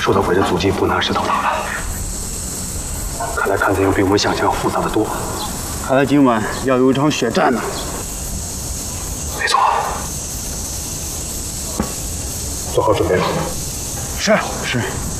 树头鬼的足迹不难是到哪了？看来看贼营比我们想象要复杂的多。 看来今晚要有一场血战呢。 没错，做好准备了。 是。